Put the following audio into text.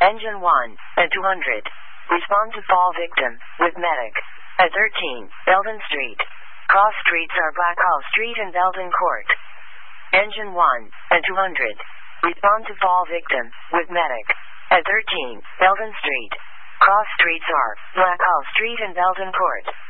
Engine 1, at 200. Respond to fall victim, with medic. At 13, Belden Street. Cross streets are Blackhall Street and Belden Court. Engine 1, at 200. Respond to fall victim, with medic. At 13, Belden Street. Cross streets are Blackhall Street and Belden Court.